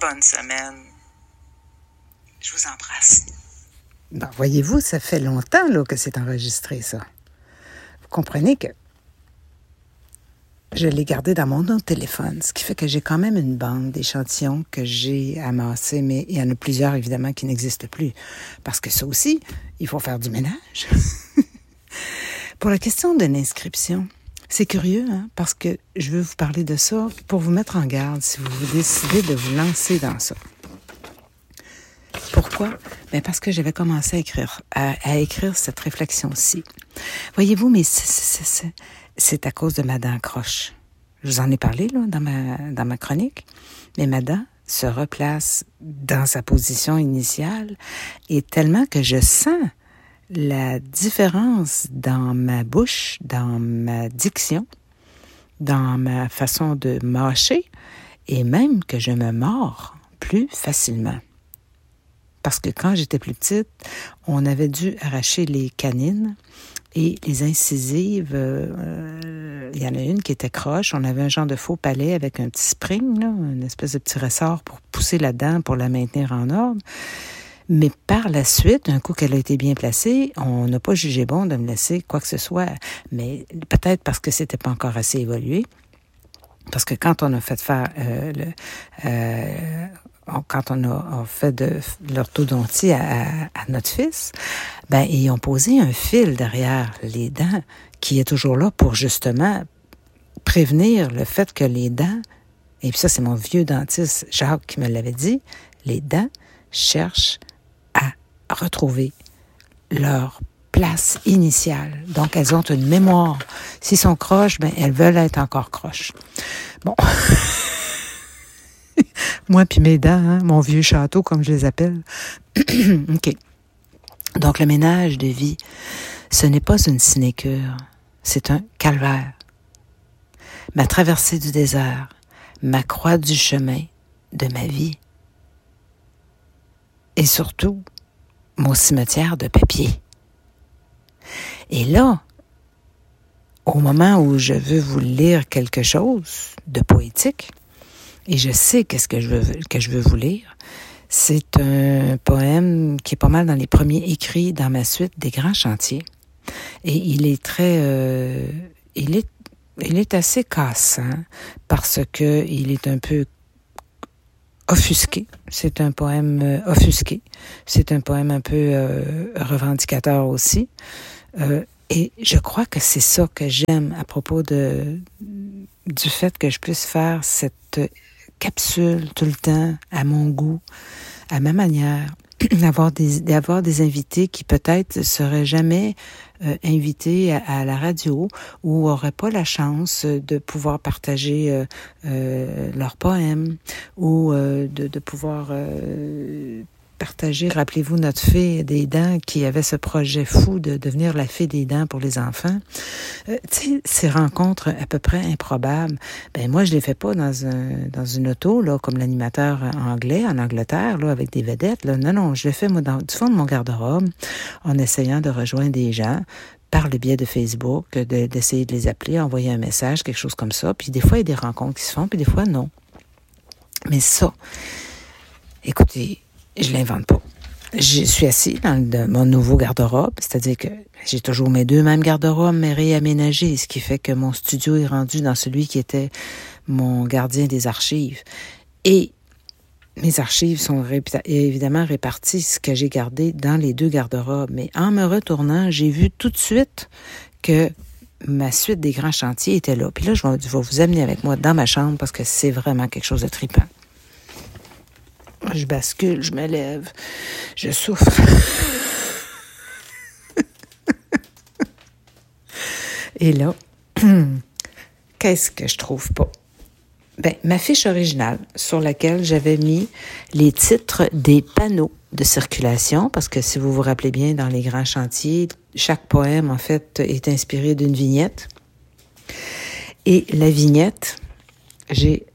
bonne semaine. Je vous embrasse. Ben, voyez-vous, ça fait longtemps là, que c'est enregistré, ça. Vous comprenez que je l'ai gardé dans mon autre téléphone, ce qui fait que j'ai quand même une bande d'échantillons que j'ai amassés, mais il y en a plusieurs, évidemment, qui n'existent plus. Parce que ça aussi, il faut faire du ménage. Pour la question de l'inscription, c'est curieux, hein, parce que je veux vous parler de ça pour vous mettre en garde si vous décidez de vous lancer dans ça. Pourquoi? Bien parce que j'avais commencé à écrire cette réflexion-ci. Voyez-vous, mais c'est à cause de ma dent croche. Je vous en ai parlé là, dans ma chronique, mais ma dent se replace dans sa position initiale et tellement que je sens la différence dans ma bouche, dans ma diction, dans ma façon de mâcher et même que je me mords plus facilement. Parce que quand j'étais plus petite, on avait dû arracher les canines et les incisives, il y en a une qui était croche. On avait un genre de faux palais avec un petit spring, là, une espèce de petit ressort pour pousser la dent pour la maintenir en ordre. Mais par la suite, un coup qu'elle a été bien placée, on n'a pas jugé bon de me laisser quoi que ce soit. Mais peut-être parce que c'était pas encore assez évolué. Parce que quand on a fait faire quand on a fait de l'orthodontie à notre fils, ben ils ont posé un fil derrière les dents qui est toujours là pour justement prévenir le fait que les dents, et puis ça c'est mon vieux dentiste Jacques qui me l'avait dit, les dents cherchent à retrouver leur place initiale. Donc elles ont une mémoire. S'ils sont croches, ben elles veulent être encore croches. Bon. Moi puis mes dents, hein, mon vieux château, comme je les appelle. OK. Donc, le ménage de vie, ce n'est pas une sinécure, c'est un calvaire. Ma traversée du désert, ma croix du chemin de ma vie. Et surtout, mon cimetière de papier. Et là, au moment où je veux vous lire quelque chose de poétique, et je sais qu'est-ce que je veux vous lire. C'est un poème qui est pas mal dans les premiers écrits dans ma suite des grands chantiers. Et il est très, il est assez cassant parce que il est un peu offusqué. C'est un poème offusqué. C'est un poème un peu revendicateur aussi. Et je crois que c'est ça que j'aime à propos du fait que je puisse faire cette capsule tout le temps, à mon goût, à ma manière, d'avoir des invités qui peut-être seraient jamais invités à la radio ou auraient pas la chance de pouvoir partager leurs poèmes ou de pouvoir partager. Rappelez-vous notre fée des dents qui avait ce projet fou de devenir la fée des dents pour les enfants. Tu sais, ces rencontres à peu près improbables, ben moi je les fais pas dans une auto là comme l'animateur anglais en Angleterre là avec des vedettes là. Non, je le fais moi du fond de mon garde-robe en essayant de rejoindre des gens par le biais de Facebook, d'essayer de les appeler, envoyer un message, quelque chose comme ça. Puis des fois il y a des rencontres qui se font, puis des fois non. Mais ça, écoutez, je l'invente pas. Je suis assis dans mon nouveau garde-robe, c'est-à-dire que j'ai toujours mes deux mêmes garde-robes, mais réaménagés, ce qui fait que mon studio est rendu dans celui qui était mon gardien des archives. Et mes archives sont évidemment réparties, ce que j'ai gardé dans les deux garde-robes. Mais en me retournant, j'ai vu tout de suite que ma suite des grands chantiers était là. Puis là, je vais vous amener avec moi dans ma chambre parce que c'est vraiment quelque chose de trippant. Je bascule, je me lève, je souffre. Et là, qu'est-ce que je trouve pas? Ben, ma fiche originale sur laquelle j'avais mis les titres des panneaux de circulation, parce que si vous vous rappelez bien, dans les grands chantiers, chaque poème, en fait, est inspiré d'une vignette. Et la vignette, j'ai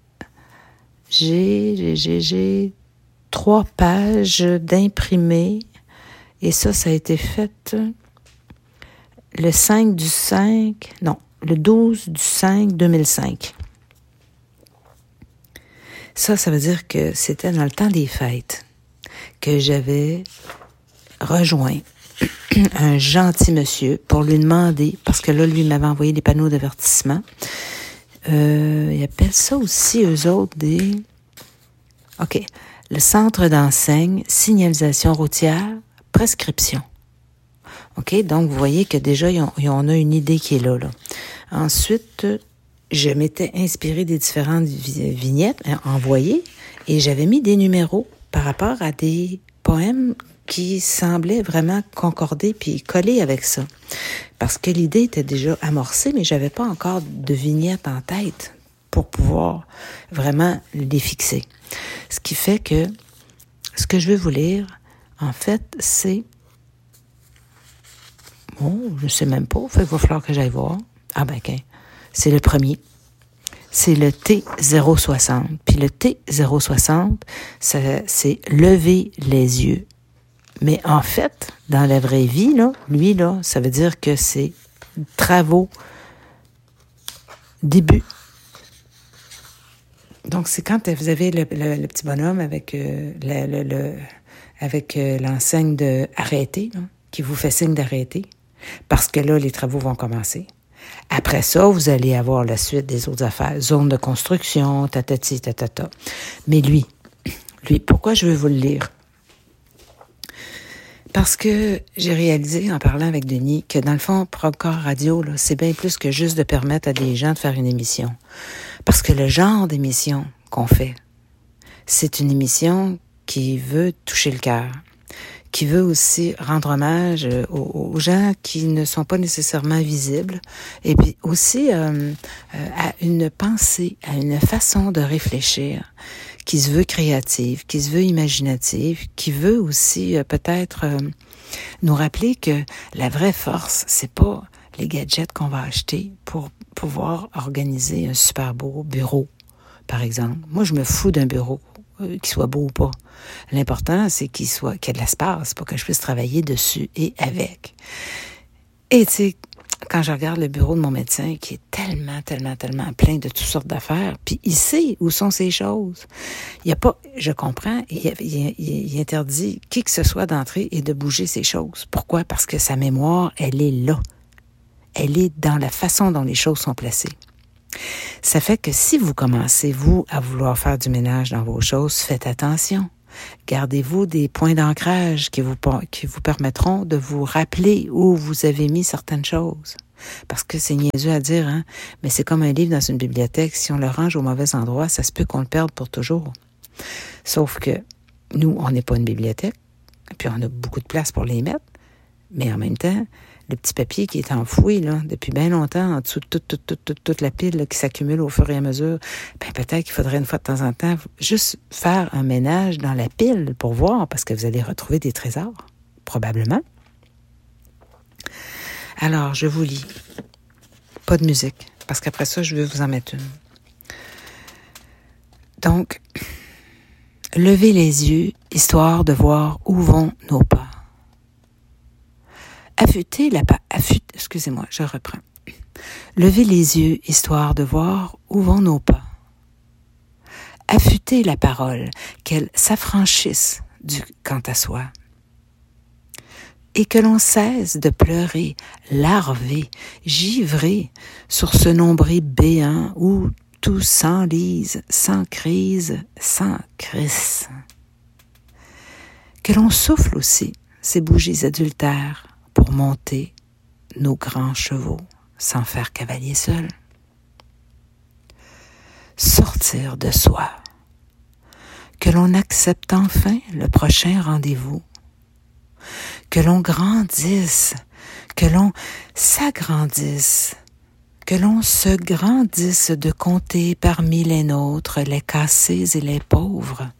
3 pages d'imprimé et ça a été fait le 12/5/2005. Ça veut dire que c'était dans le temps des fêtes que j'avais rejoint un gentil monsieur pour lui demander, parce que là, lui m'avait envoyé des panneaux d'avertissement. Ils appellent ça aussi, eux autres, OK. Le centre d'enseigne, signalisation routière, prescription. OK? Donc, vous voyez que déjà, on a une idée qui est là. Ensuite, je m'étais inspirée des différentes vignettes envoyées et j'avais mis des numéros par rapport à des poèmes qui semblaient vraiment concorder puis coller avec ça. Parce que l'idée était déjà amorcée, mais j'avais pas encore de vignettes en tête pour pouvoir vraiment les fixer. Ce qui fait que ce que je veux vous lire, en fait, c'est... Oh, je sais même pas. Fait qu'il va falloir que j'aille voir. Ah ben, OK. C'est le premier. C'est le T060. Puis le T060, c'est lever les yeux. Mais en fait, dans la vraie vie, là, lui, là, ça veut dire que c'est travaux, début. Donc, c'est quand vous avez le petit bonhomme avec l'enseigne de arrêter, là, qui vous fait signe d'arrêter, parce que là, les travaux vont commencer. Après ça, vous allez avoir la suite des autres affaires, zone de construction, tatati, tatata. Mais lui, pourquoi je veux vous le lire? Parce que j'ai réalisé, en parlant avec Denis, que dans le fond, Procorps Radio, là, c'est bien plus que juste de permettre à des gens de faire une émission. Parce que le genre d'émission qu'on fait, c'est une émission qui veut toucher le cœur, qui veut aussi rendre hommage aux gens qui ne sont pas nécessairement visibles, et puis aussi à une pensée, à une façon de réfléchir qui se veut créative, qui se veut imaginative, qui veut aussi peut-être nous rappeler que la vraie force, c'est pas les gadgets qu'on va acheter pour pouvoir organiser un super beau bureau, par exemple. Moi, je me fous d'un bureau, qu'il soit beau ou pas. L'important, c'est qu'il y ait de l'espace pour que je puisse travailler dessus et avec. Et tu sais, quand je regarde le bureau de mon médecin, qui est tellement plein de toutes sortes d'affaires, puis il sait où sont ces choses. Il n'y a pas, je comprends, il interdit qui que ce soit d'entrer et de bouger ces choses. Pourquoi? Parce que sa mémoire, elle est là. Elle est dans la façon dont les choses sont placées. Ça fait que si vous commencez, vous, à vouloir faire du ménage dans vos choses, faites attention. Gardez-vous des points d'ancrage qui vous permettront de vous rappeler où vous avez mis certaines choses. Parce que c'est niaiseux à dire, hein, mais c'est comme un livre dans une bibliothèque. Si on le range au mauvais endroit, ça se peut qu'on le perde pour toujours. Sauf que nous, on n'est pas une bibliothèque, puis on a beaucoup de place pour les mettre, mais en même temps, le petit papier qui est enfoui là depuis bien longtemps en dessous de toute la pile là, qui s'accumule au fur et à mesure, ben peut-être qu'il faudrait une fois de temps en temps juste faire un ménage dans la pile pour voir, parce que vous allez retrouver des trésors, probablement. Alors, je vous lis. Pas de musique, parce qu'après ça, je vais vous en mettre une. Donc, levez les yeux, histoire de voir où vont nos pas. Excusez-moi, je reprends. Levez les yeux, histoire de voir où vont nos pas. Affûtez la parole, qu'elle s'affranchisse du quant à soi. Et que l'on cesse de pleurer, larvé, givré sur ce nombril béant où tout s'enlise, sans crise, sans crisse. Que l'on souffle aussi ces bougies adultères pour monter nos grands chevaux sans faire cavalier seul. Sortir de soi. Que l'on accepte enfin le prochain rendez-vous. Que l'on grandisse, que l'on s'agrandisse, que l'on se grandisse de compter parmi les nôtres les cassés et les pauvres.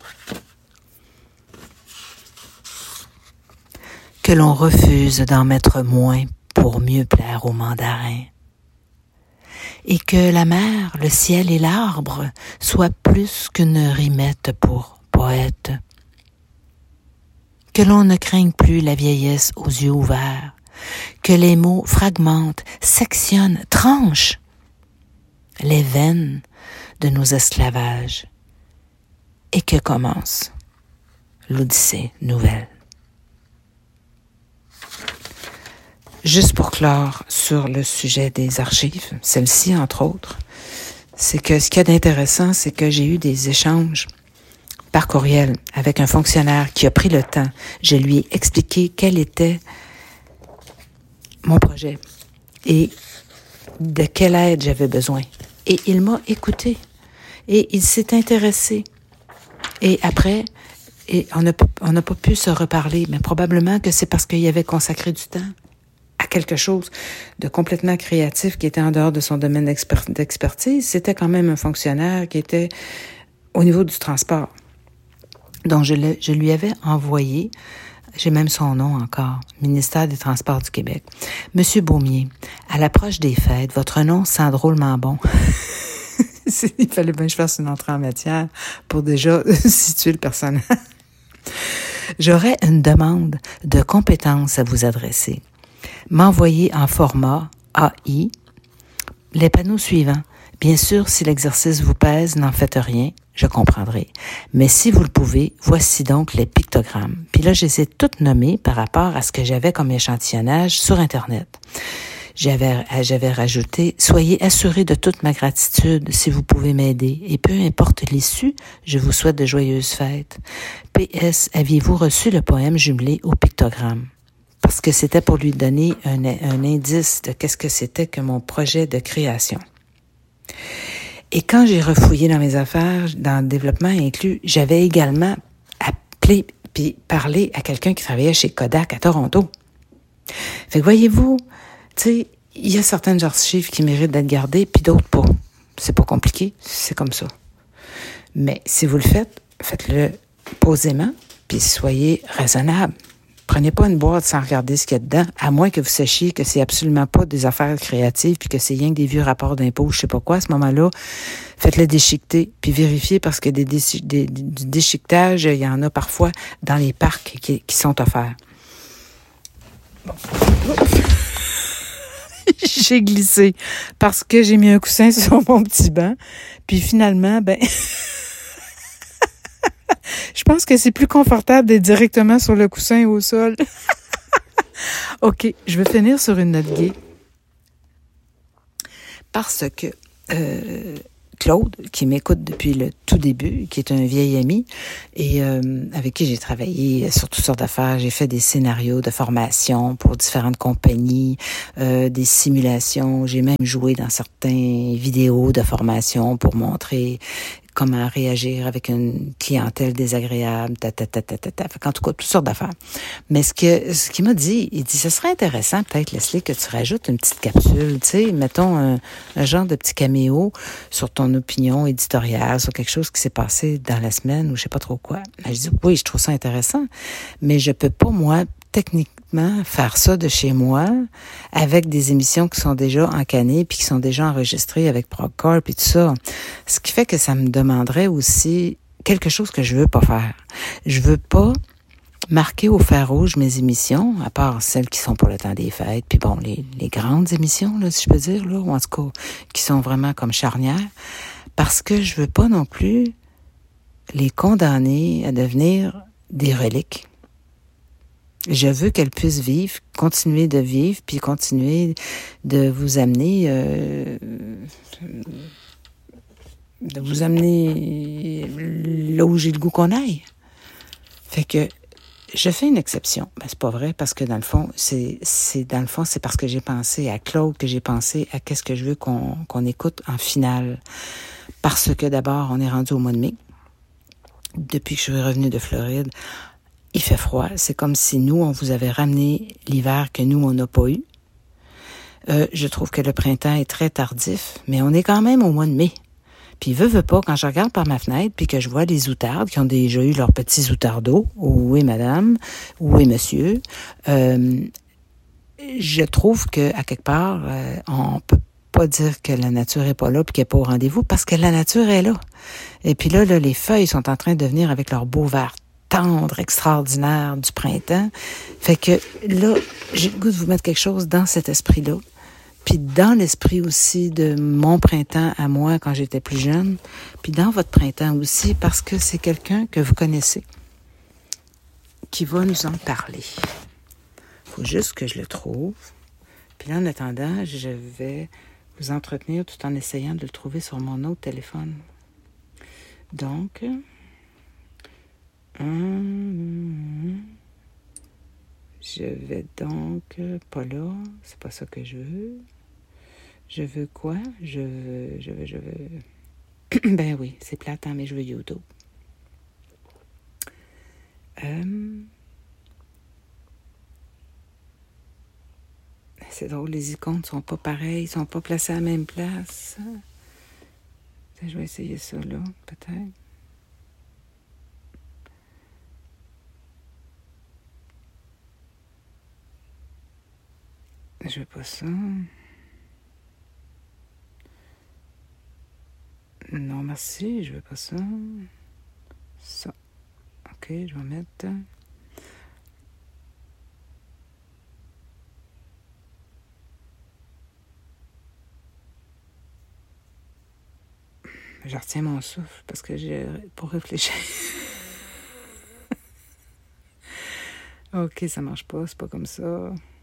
Que l'on refuse d'en mettre moins pour mieux plaire aux mandarins. Et que la mer, le ciel et l'arbre soient plus qu'une rimette pour poète. Que l'on ne craigne plus la vieillesse aux yeux ouverts, que les mots fragmentent, sectionnent, tranchent les veines de nos esclavages, et que commence l'Odyssée nouvelle. Juste pour clore sur le sujet des archives, celle-ci entre autres, c'est que ce qu'il y a d'intéressant, c'est que j'ai eu des échanges par courriel avec un fonctionnaire qui a pris le temps. Je lui ai expliqué quel était mon projet et de quelle aide j'avais besoin. Et il m'a écouté et il s'est intéressé. Et après, on n'a pas pu se reparler, mais probablement que c'est parce qu'il avait consacré du temps à quelque chose de complètement créatif qui était en dehors de son domaine d'expertise. C'était quand même un fonctionnaire qui était au niveau du transport. Donc, je lui avais envoyé, j'ai même son nom encore, Ministère des Transports du Québec. Monsieur Beaumier, à l'approche des fêtes, votre nom sent drôlement bon. Il fallait bien que je fasse une entrée en matière pour déjà situer le personnage. J'aurais une demande de compétences à vous adresser. M'envoyer en format AI les panneaux suivants. Bien sûr, si l'exercice vous pèse, n'en faites rien, je comprendrai. Mais si vous le pouvez, voici donc les pictogrammes. Puis là, je les ai toutes nommés par rapport à ce que j'avais comme échantillonnage sur Internet. J'avais rajouté « Soyez assurés de toute ma gratitude si vous pouvez m'aider. Et peu importe l'issue, je vous souhaite de joyeuses fêtes. PS, aviez-vous reçu le poème jumelé au pictogramme? » Parce que c'était pour lui donner un indice de qu'est-ce que c'était que mon projet de création. Et quand j'ai refouillé dans mes affaires, dans le développement inclus, j'avais également appelé puis parlé à quelqu'un qui travaillait chez Kodak à Toronto. Fait que voyez-vous, tu sais, il y a certaines archives qui méritent d'être gardées, puis d'autres pas. C'est pas compliqué, c'est comme ça. Mais si vous le faites, faites-le posément, puis soyez raisonnable. Prenez pas une boîte sans regarder ce qu'il y a dedans, à moins que vous sachiez que c'est absolument pas des affaires créatives puis que c'est rien que des vieux rapports d'impôts, je sais pas quoi. À ce moment-là, faites-le déchiqueter puis vérifiez parce que du déchiquetage, il y en a parfois dans les parcs qui sont offerts. Bon. J'ai glissé parce que j'ai mis un coussin sur mon petit banc puis finalement, je pense que c'est plus confortable d'être directement sur le coussin ou au sol. OK, je vais finir sur une note gaie. Parce que Claude, qui m'écoute depuis le tout début, qui est un vieil ami et avec qui j'ai travaillé sur toutes sortes d'affaires. J'ai fait des scénarios de formation pour différentes compagnies, des simulations. J'ai même joué dans certaines vidéos de formation pour montrer comment réagir avec une clientèle désagréable, Fait qu'en tout cas, toutes sortes d'affaires. Mais ce qu'il m'a dit, il dit, ce serait intéressant peut-être, Leslie, que tu rajoutes une petite capsule, tu sais, mettons un genre de petit caméo sur ton opinion éditoriale, sur quelque chose qui s'est passé dans la semaine ou je sais pas trop quoi. Je dis, oui, je trouve ça intéressant, mais je peux pas, moi, techniquement, faire ça de chez moi avec des émissions qui sont déjà encannées puis qui sont déjà enregistrées avec Procore puis tout ça. Ce qui fait que ça me demanderait aussi quelque chose que je veux pas faire. Je veux pas marquer au fer rouge mes émissions, à part celles qui sont pour le temps des fêtes, puis bon, les grandes émissions, là, si je peux dire, là, ou en tout cas, qui sont vraiment comme charnières, parce que je veux pas non plus les condamner à devenir des reliques. Je veux qu'elle puisse vivre, continuer de vivre, puis continuer de vous amener là où j'ai le goût qu'on aille. Fait que je fais une exception. Ben, c'est pas vrai, parce que dans le fond, c'est parce que j'ai pensé à Claude, que j'ai pensé à qu'est-ce que je veux qu'on écoute en finale. Parce que d'abord, on est rendu au mois de mai. Depuis que je suis revenue de Floride, il fait froid. C'est comme si nous, on vous avait ramené l'hiver que nous, on n'a pas eu. Je trouve que le printemps est très tardif, mais on est quand même au mois de mai. Puis veut pas, quand je regarde par ma fenêtre, puis que je vois les outardes qui ont déjà eu leurs petits outardeaux, oui madame, oui monsieur, je trouve que à quelque part, on peut pas dire que la nature est pas là puis qu'elle est pas au rendez-vous, parce que la nature est là. Et puis là, les feuilles sont en train de venir avec leur beau vert tendre, extraordinaire du printemps. Fait que là, j'ai le goût de vous mettre quelque chose dans cet esprit-là. puis dans l'esprit aussi de mon printemps à moi quand j'étais plus jeune, puis dans votre printemps aussi, parce que c'est quelqu'un que vous connaissez qui va nous en parler. Il faut juste que je le trouve. Puis là, en attendant, je vais vous entretenir tout en essayant de le trouver sur mon autre téléphone. Donc, je vais donc, pas là, c'est pas ça que je veux. Je veux quoi? Je veux... Ben oui, c'est plate, hein, mais je veux YouTube. C'est drôle, les icônes sont pas pareilles, ils sont pas placés à la même place. Je vais essayer ça là, peut-être. Je veux pas ça. Non, merci, je veux pas ça. Ça. OK, je vais mettre... Je retiens mon souffle parce que pour réfléchir. OK, ça marche pas, c'est pas comme ça.